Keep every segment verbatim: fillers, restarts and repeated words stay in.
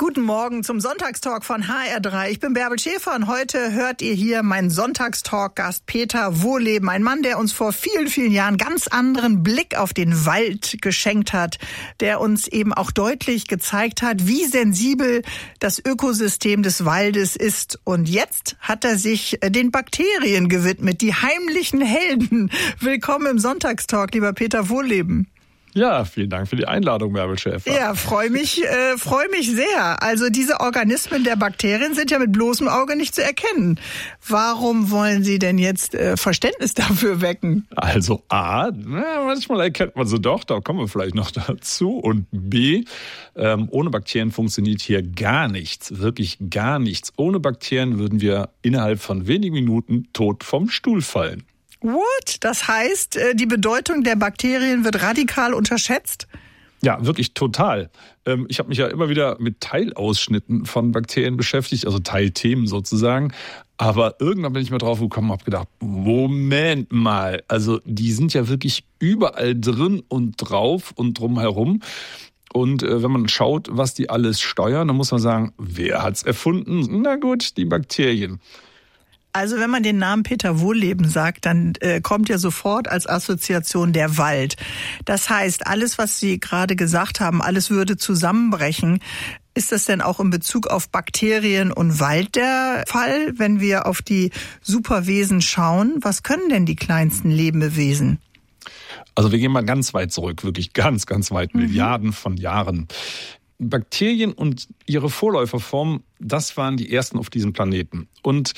Guten Morgen zum Sonntagstalk von H R drei. Ich bin Bärbel Schäfer und heute hört ihr hier meinen Sonntagstalk-Gast Peter Wohlleben. Ein Mann, der uns vor vielen, vielen Jahren ganz anderen Blick auf den Wald geschenkt hat, der uns eben auch deutlich gezeigt hat, wie sensibel das Ökosystem des Waldes ist. Und jetzt hat er sich den Bakterien gewidmet, die heimlichen Helden. Willkommen im Sonntagstalk, lieber Peter Wohlleben. Ja, vielen Dank für die Einladung, Bärbel Schäfer. Ja, freue mich, äh, freue mich sehr. Also diese Organismen der Bakterien sind ja mit bloßem Auge nicht zu erkennen. Warum wollen Sie denn jetzt äh, Verständnis dafür wecken? Also A, na, manchmal erkennt man sie doch, da kommen wir vielleicht noch dazu. Und B, ähm, ohne Bakterien funktioniert hier gar nichts, wirklich gar nichts. Ohne Bakterien würden wir innerhalb von wenigen Minuten tot vom Stuhl fallen. What? Das heißt, die Bedeutung der Bakterien wird radikal unterschätzt? Ja, wirklich total. Ich habe mich ja immer wieder mit Teilausschnitten von Bakterien beschäftigt, also Teilthemen sozusagen. Aber irgendwann bin ich mal drauf gekommen und habe gedacht, Moment mal, also die sind ja wirklich überall drin und drauf und drumherum. Und äh, wenn man schaut, was die alles steuern, dann muss man sagen, wer hat's erfunden? Na gut, die Bakterien. Also wenn man den Namen Peter Wohlleben sagt, dann äh, kommt ja sofort als Assoziation der Wald. Das heißt, alles, was Sie gerade gesagt haben, alles würde zusammenbrechen. Ist das denn auch in Bezug auf Bakterien und Wald der Fall, wenn wir auf die Superwesen schauen? Was können denn die kleinsten Lebewesen? Also wir gehen mal ganz weit zurück, wirklich ganz, ganz weit, mhm. Milliarden von Jahren. Bakterien und ihre Vorläuferformen, das waren die ersten auf diesem Planeten. Und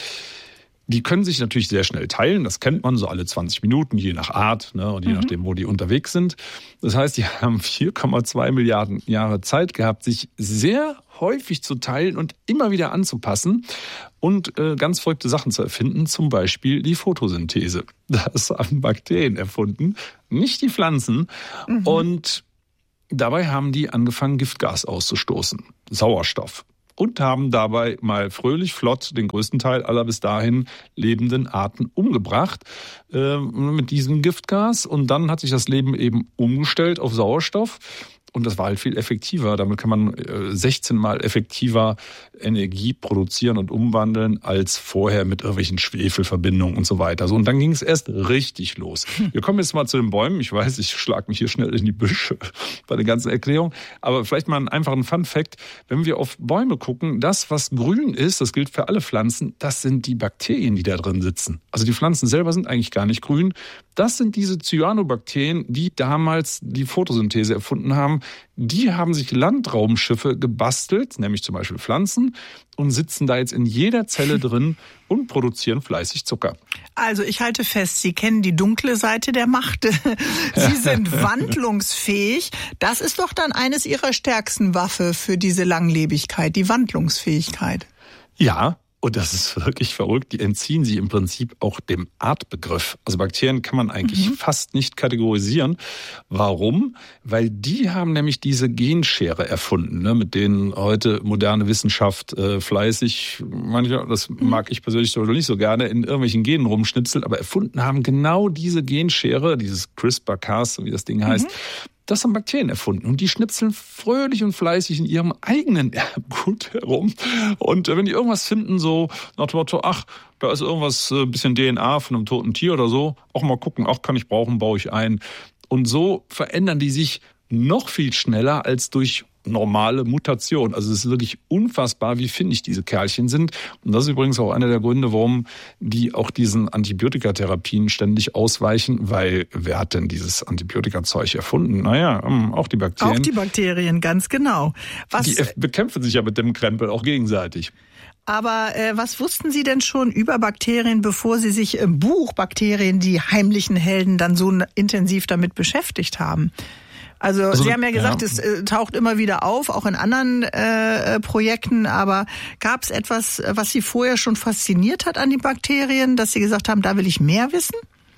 die können sich natürlich sehr schnell teilen, das kennt man so alle zwanzig Minuten, je nach Art, ne, und je mhm. nachdem, wo die unterwegs sind. Das heißt, die haben vier Komma zwei Milliarden Jahre Zeit gehabt, sich sehr häufig zu teilen und immer wieder anzupassen und äh, ganz verrückte Sachen zu erfinden, zum Beispiel die Photosynthese. Das haben Bakterien erfunden, nicht die Pflanzen. Mhm. Und dabei haben die angefangen, Giftgas auszustoßen, Sauerstoff. Und haben dabei mal fröhlich flott den größten Teil aller bis dahin lebenden Arten umgebracht äh, mit diesem Giftgas. Und dann hat sich das Leben eben umgestellt auf Sauerstoff. Und das war halt viel effektiver. Damit kann man sechzehn Mal effektiver Energie produzieren und umwandeln als vorher mit irgendwelchen Schwefelverbindungen und so weiter. So, und dann ging es erst richtig los. Wir kommen jetzt mal zu den Bäumen. Ich weiß, ich schlage mich hier schnell in die Büsche bei der ganzen Erklärung. Aber vielleicht mal einen einfachen Fun-Fact. Wenn wir auf Bäume gucken, das, was grün ist, das gilt für alle Pflanzen, das sind die Bakterien, die da drin sitzen. Also die Pflanzen selber sind eigentlich gar nicht grün. Das sind diese Cyanobakterien, die damals die Photosynthese erfunden haben. Die haben sich Landraumschiffe gebastelt, nämlich zum Beispiel Pflanzen, und sitzen da jetzt in jeder Zelle drin und produzieren fleißig Zucker. Also ich halte fest, Sie kennen die dunkle Seite der Macht. Sie sind wandlungsfähig. Das ist doch dann eines Ihrer stärksten Waffe für diese Langlebigkeit, die Wandlungsfähigkeit. Ja. Und das ist wirklich verrückt. Die entziehen sich im Prinzip auch dem Artbegriff. Also Bakterien kann man eigentlich mhm. fast nicht kategorisieren. Warum? Weil die haben nämlich diese Genschere erfunden, ne, mit denen heute moderne Wissenschaft äh, fleißig, manchmal, das mhm. mag ich persönlich so nicht so gerne, in irgendwelchen Genen rumschnitzelt, aber erfunden haben genau diese Genschere, dieses CRISPR-Cas, wie das Ding heißt. Mhm. Das haben Bakterien erfunden und die schnipseln fröhlich und fleißig in ihrem eigenen Erbgut herum. Und wenn die irgendwas finden, so nach dem Motto, ach, da ist irgendwas, ein bisschen D N A von einem toten Tier oder so, auch mal gucken, ach, kann ich brauchen, baue ich ein. Und so verändern die sich noch viel schneller als durch normale Mutation. Also es ist wirklich unfassbar, wie findig diese Kerlchen sind. Und das ist übrigens auch einer der Gründe, warum die auch diesen Antibiotikatherapien ständig ausweichen, weil wer hat denn dieses Antibiotikazeug erfunden? Naja, auch die Bakterien. Auch die Bakterien, ganz genau. Was die bekämpfen sich ja mit dem Krempel auch gegenseitig. Aber äh, was wussten Sie denn schon über Bakterien, bevor Sie sich im Buch Bakterien, die heimlichen Helden, dann so intensiv damit beschäftigt haben? Also, also Sie haben ja gesagt, ja. es äh, taucht immer wieder auf, auch in anderen äh, Projekten. Aber gab es etwas, was Sie vorher schon fasziniert hat an den Bakterien, dass Sie gesagt haben, da will ich mehr wissen?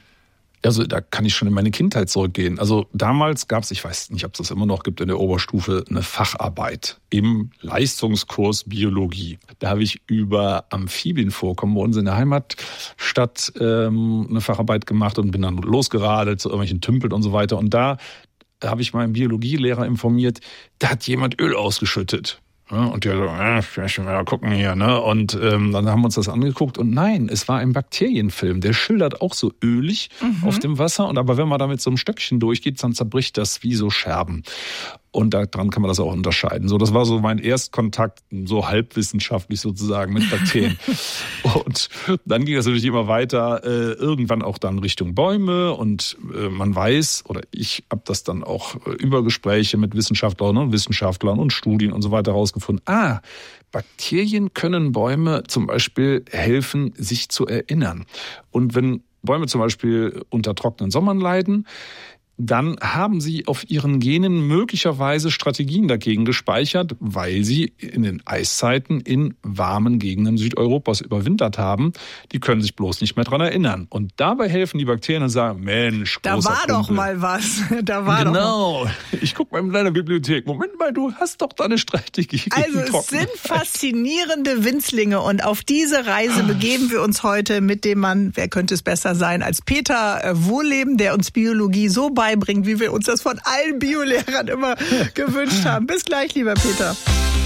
Also da kann ich schon in meine Kindheit zurückgehen. Also damals gab es, ich weiß nicht, ob es das immer noch gibt in der Oberstufe, eine Facharbeit im Leistungskurs Biologie. Da habe ich über Amphibienvorkommen bei uns in der Heimatstadt ähm, eine Facharbeit gemacht und bin dann losgeradelt zu irgendwelchen Tümpeln und so weiter. Und da habe ich meinen Biologielehrer informiert, da hat jemand Öl ausgeschüttet. Und die so, äh, vielleicht mal gucken hier, ne? Und ähm, dann haben wir uns das angeguckt und nein, es war ein Bakterienfilm. Der schildert auch so ölig mhm. auf dem Wasser. Und aber wenn man da mit so einem Stöckchen durchgeht, dann zerbricht das wie so Scherben. Und daran kann man das auch unterscheiden. So, das war so mein Erstkontakt, so halbwissenschaftlich sozusagen mit Bakterien. Und dann ging das natürlich immer weiter, äh, irgendwann auch dann Richtung Bäume. Und äh, man weiß, oder ich habe das dann auch äh, über Gespräche mit Wissenschaftlern und Wissenschaftlern und Studien und so weiter herausgefunden. Ah, Bakterien können Bäume zum Beispiel helfen, sich zu erinnern. Und wenn Bäume zum Beispiel unter trockenen Sommern leiden, dann haben sie auf ihren Genen möglicherweise Strategien dagegen gespeichert, weil sie in den Eiszeiten in warmen Gegenden Südeuropas überwintert haben. Die können sich bloß nicht mehr dran erinnern. Und dabei helfen die Bakterien und sagen, Mensch, da großer war Kumpel. doch mal was. Da war genau. Doch mal. Ich gucke mal in deiner Bibliothek. Moment mal, du hast doch da eine Strategie. Also es sind faszinierende Winzlinge und auf diese Reise begeben wir uns heute mit dem Mann, wer könnte es besser sein als Peter Wohlleben, der uns Biologie so beibringt, wie wir uns das von allen Biolehrern immer gewünscht haben. Bis gleich, lieber Peter.